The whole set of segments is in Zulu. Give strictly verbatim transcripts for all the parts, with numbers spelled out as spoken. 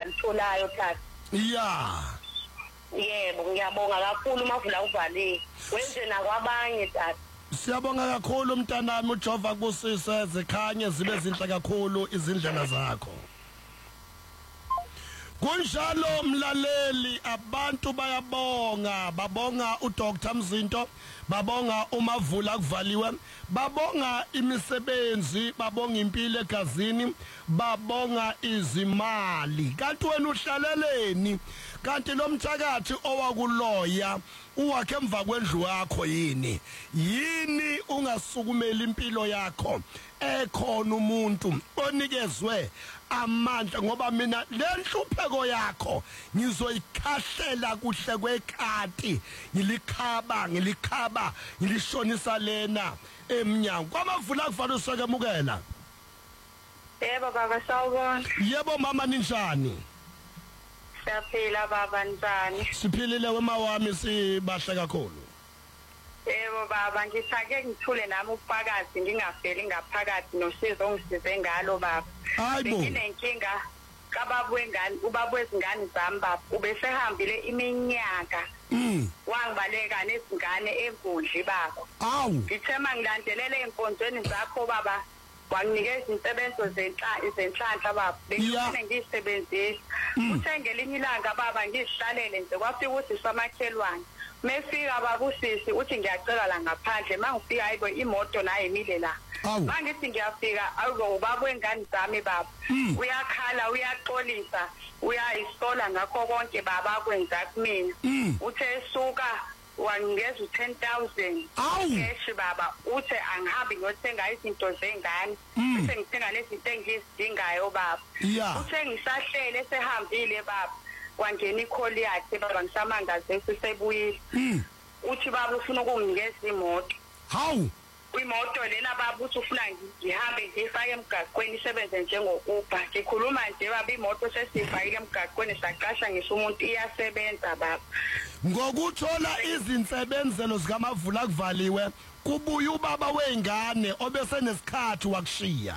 engalitholayo tata. Yeah. Yebo ngiyabonga kakhulu Mavula uvaliwe. Wenze nakwabanye tata. Siyabonga kakhulu mntanami uJehova kusise zikhanye zibe zinhle kakhulu izindlela zakho. Kunjalo mlaleli abantu bayabonga babonga uDr Mzinto babonga uMavula kuvaliwe babonga imisebenzi babonga impilo egazini babonga izimali kanti wena uhlaleleni kanti lo mthakathi owakuloya uwakhe emva kwendlu yakho yini yini ungasukumela impilo yakho ekhona umuntu onikezwe amandla ngoba mina lenhlupheko yakho ngizoyikhahlela kuhle kwekhati ngilikhaba ngilikhaba ngilishonisa lena emnyango kwamavula kufanele usakemukela. Yebo baba sawubona. Yebo mama ninjani? Siyaphila baba njani? Siphilile wema wami sibahle kakhulu. Yebo baba ngithake ngithule nami ubufakazi ngingafeli ngaphakathi nosizo ongisize ngalo baba. Hayibo. Nginenkinga kababa wengane ubaba wezingane zami baba ubesehambile iminyaka. Mm. Wangibaleka nezingane enkundli baba. Awu. Ngithema ngilandelele enkonzweni zakho baba. Wanginikeza insebenzo zenhla izenhlanhla baba bengifune ngiyisebenzise uthe ngelinye ilanga baba ngihlalele nje kwafika uthi samakhelwane mefika baba usisi uthi ngiyacela la ngaphandle mangifika hayibo imoto nayo emile la mangithi ngiyafika awuzobaba wengane zami baba uyakhala uyaxolisa uyayisola ngakho konke baba akwenza kumina uthe suka wangeza ten thousand cash baba uthe angihambi ngiyothenga izinto zengane bese ngithenga lezinto engizidingayo baba uthe ngisahlele sehambile baba wangena icall yakhe baba ngisamangaze sisebuyile uthi baba ufuna ukunginikeza imoto hawu imoto lena baba uthi ufuna ngihambe ngifake emgaqweni isebenze njengokuba ngikhuluma nje baba imoto sesifakile emgaqweni saqasha ngisho umuntu iyasebenza baba ngokuthola izinsebenzelo zikaMavula kuvaliwe kubuya ubaba wengane obese nesikhathi wakushiya.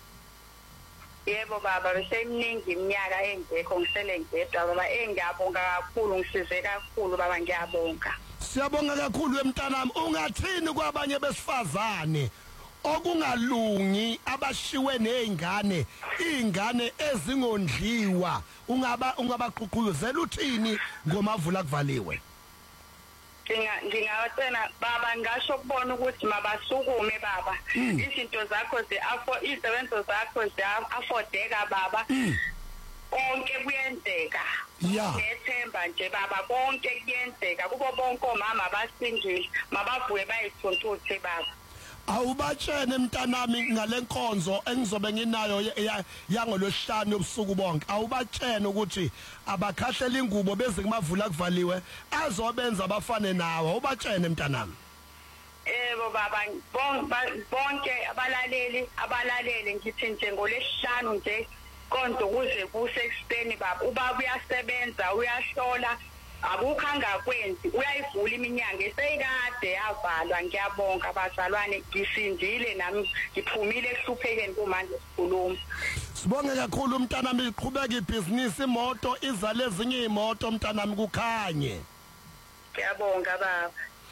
Yebo baba bese iminingi iminyaka engekho ngisele ngedwa baba engiyabonga kakhulu ngisize kakhulu baba ngiyabonga. Siyabonga kakhulu emntanami ungathini kwabanye besifazane okungalungi abashiwe nezingane izingane ezingondliwa ungaba ungabaqhuquzela uthini ngoMavula kuvaliwe. Nginga ngingawatshena baba ngasho kubona ukuthi mabasukume baba izinto zakho ze afford izisebenzo zakho ze affordeka baba konke kuyenzeka ngethemba nje baba konke kuyenzeka kubo bonke omama basindile mabavuye bayithuntuthe baba. Awubatshene mntanami ngalenkonzo engizobe nginayo yangolosihlanu obusuku bonke awubatshene ukuthi abakhahlela ingubo beze kuMavula kuvaliwe azobenza abafane nawe awubatshene mntanami. Yebo baba bonke abalaleli abalaleli ngithi nje ngolesihlanu nje konke kuze kuse extend baba ubaba uyasebenza uyahlola abukhanga kwenzi uyayivula iminyanga eseyikade yavalwa ngiyabonga abazalwane ngisindile nami ngiphumile ehluphekeni kumanje sikhuluma. Sibonge kakhulu mntanami iqhubeka ibhizinisi imoto izale ezinye imoto mntanami kukhanye. Ngiyabonga baba.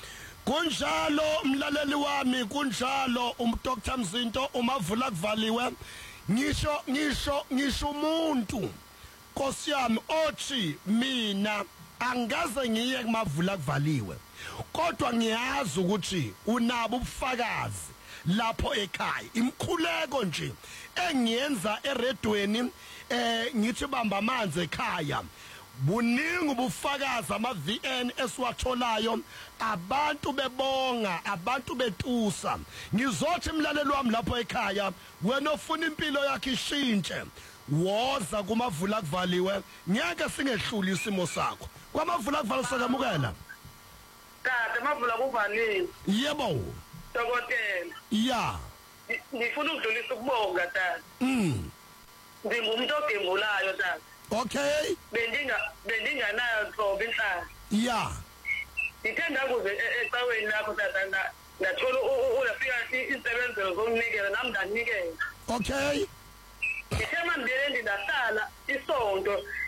Kunjalo mlaleli wami kunjalo uMdr Mzinto uMavula kuvaliwe ngisho ngisho ngisho umuntu Nkosi yami othi mina angaze ngiye kuMavula kuvaliwe kodwa ngiyazi ukuthi unabo ubufakazi lapho ekhaya imkhuleko nje engiyenza eredweni eh ngithi bamba amanzi ekhaya buningi ubufakazi ama V N esiwatholayo abantu bebonga abantu betusa ngizothi mlaleli wami lapho ekhaya wena ofuna impilo yakhe ishintshe woza kuMavula kuvaliwe ngeke singehluli isimo sakho kwaMavula kuvaliwe sakamukela Tata Mavula kuvaliwe yebo dokotela ya ngifuna ukudlulisa ukubonga tata mm ngingumuntu ogembulayo tata okay bendinga bendinganayo thoba inhlala ya ngithanda kuze ecaweni lapho tata ngathola ulafika isebenzelo zokunikela nami ndanikela okay ngithema ndele ndindahlala isonto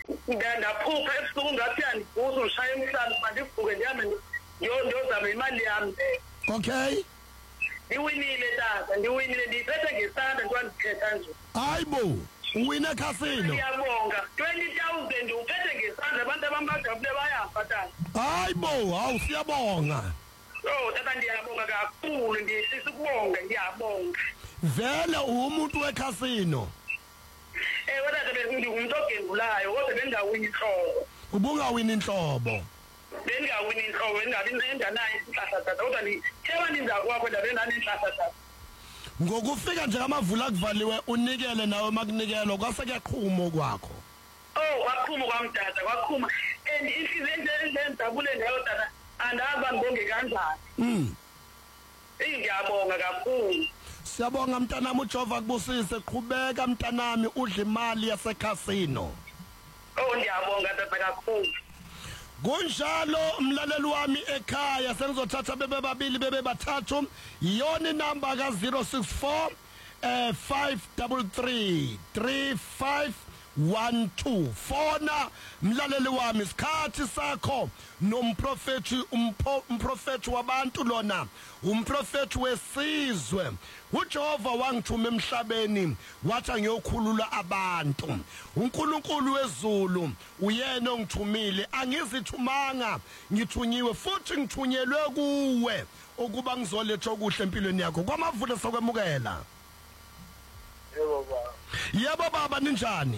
ndaphupha ebusuku ngathi yandibuza ushaya emhlanje mandivuke ndihambe ndiyozama imali yami. Okay. Ndiwinile tata, ndiwinile ndiyiphethe ngesandla njengoba ndithetha nje. Hayibo, uwine casino. Ngiyabonga. twenty thousand uphethe ngesandla abantu abambajabule bayafa tata. Hayibo, hawu siyabonga. Oh tata ndiyabonga kakhulu ndisisa ukubonga ngiyabonga. Vele umuntu wecasino. Eh wena tata ngingumuntu ogengulayo kodwa bengawini inhlobo. Ubungawini inhlobo. Bengawini inhlobo engabi nendanayo inhlahla tata kodwa ni thema ninza kwakho la benani inhlahla tata. Ngokufika nje amavula kuvaliwe unikele nawe makunikelwa kwase kuyaqhuma kwakho. Oh waqhuma kwamdada kwaqhuma and inhliziyo endenzabule ngayo tata andazi ngibonge kanjani. Mm. Ngiyabonga kakhulu. Siyabonga mntanami uJehova kubusise qhubeka mntanami udla imali yasecasino. Oh ngiyabonga tata kakhulu. Kunjalo umlaleli wami ekhaya sengizothatha bebe babili bebe bathathu yona inamba ka zero six four eh five three three three five one two fona mlaleli wami isikhathi sakho nomprofeti umprofeti wabantu lona umprofeti wesizwe uJehova wangithuma emhlabeni wathi ngiyokhulula abantu uNkulunkulu wezulu uyena ongithumile angizithumanga ngithunyiwe futhi ngithunyelwe kuwe ukuba ngizoletha okuhle empilweni yakho kwamavule sokwemukela. Yebo baba. Yebo baba ninjani?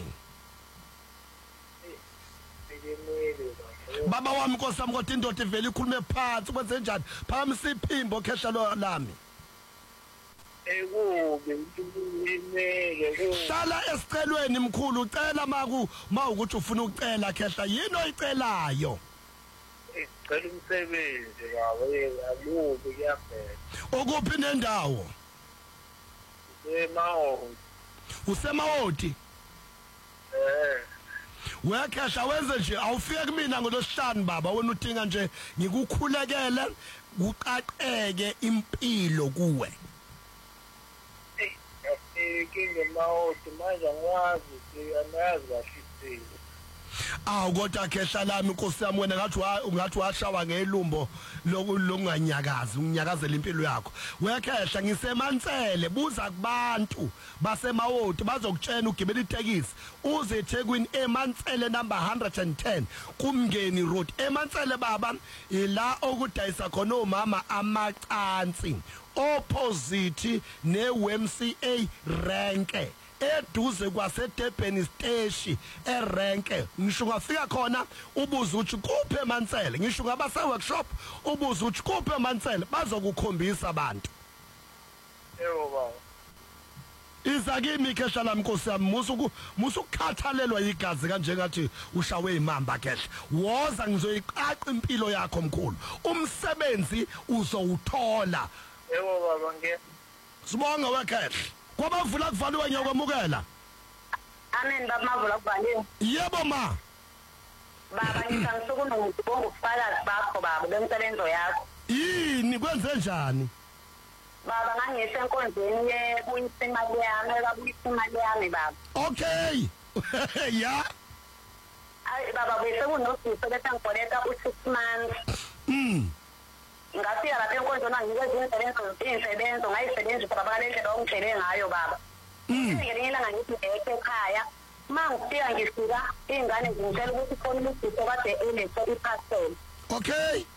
Baba wami Nkosi yami kodwa indoda ivela ikhulume phansi kwenze njani phamisa iphimbo khehla lami. Ekubi imele hlala esicelweni mkhulu ucela maku mawukuthi ufuna ukucela khehla yini oyicelayo? Icela umsebenzi baba alubi kuyaphela. Ukuphi nendawo? Emawo. Usemawodi? Eh. Wekhehla wenze nje awufike kumina ngolosihlanu baba wena udinga nje ngikukhulekele uqaqeke impilo kuwe. Eh ngemawo manje ngwazi siyazi kahle. Awu kodwa khehla lami Nkosi yami wena ngathi ungathi washawa ngelumbo lokunganyakazi unginyakazela impilo yakho wekhehla ngisemansele buza kubantu basemawodi bazokutshena ugibela itekisi uze eThekwini eMansele number one ten kumngeni road eMansele baba ila okudayisa khona omama amacansi opposite ne-W M C A renke eduze kwaseDurban station erenke ngisho ngafika khona ubuza uthi kuphe eMansele ngisho ngabase workshop ubuza uthi kuphe eMansele bazokukhombisa abantu. Yebo baba. Iza kimi khehla lami Nkosi yami musuku musukhathalelwa igazi kanje ngathi ushawe imamba khehla woza ngizoyiqaqa impilo yakho mkhulu umsebenzi uzowuthola. Yebo baba nge Sibonga wekhehla kwabavula kuvaliwe ngiyakwamukela. Amen baba mavula kuvaliwe. Yebo ma. Baba ngisangisukuma ngibonga ukufakazi bakho baba bemsebenzo yakho. Yini kwenze njani? Baba ngangise enkonzweni yebuyisa imali yami ekabuyisa imali yami baba. Okay. Ya. Ay baba bese kunosipho bese ngikoleka u six months. Mm. Ngafika lapha enkonzweni ngikwenza imisebenzo imisebenzo ngayisebenza baba kalendlela ongicele ngayo baba. Ngelinye ilanga ngithi eke ekhaya mangifika ngifika ingane ngicela ukuthi khona umuntu kade elethe iparcel. Okay.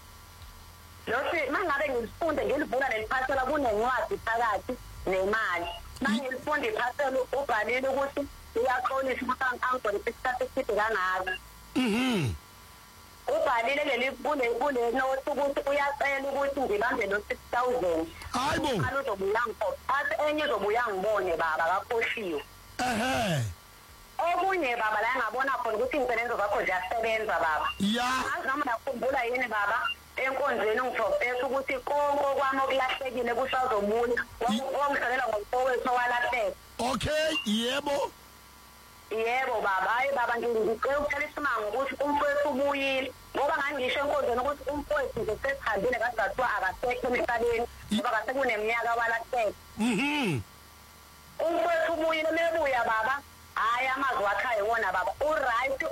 Lothi mangabe ngifunde ngilivula leliphasela kunencwadi phakathi nemali. Mangilifunda iphasela ubhalile ukuthi uyaxolisa ukuthi angibone isikhathi eside kangaka. Mhm. Ubhalile leli kule kule nothi ukuthi uyacela ukuthi ngibambe lo six thousand. Hayibo. Alo uzobuya ngipho. Athi enye uzobuya ngibone baba kakhohliwe. Ehe. Okunye baba la ngabona khona ukuthi imsebenzo zakho ziyasebenza baba. Ya. Azama nakukhumbula yini baba? Enkonzweni ngithofesa ukuthi konke kwami okulahlekile kusazobuya wangihlelela ngomfowethu owalahleka. Okay, yebo. Yebo baba, hayi baba ngicela ukuthela isimanga ukuthi umfowethu ubuyile ngoba ngangisho enkonzweni ukuthi umfowethu nje sesihambile kagathiwa akasekho emhlabeni ngoba kasekuneminyaka walahleka. Mhm. Umfowethu ubuyile mebuya baba hayi amazwi wakhayo wona baba uright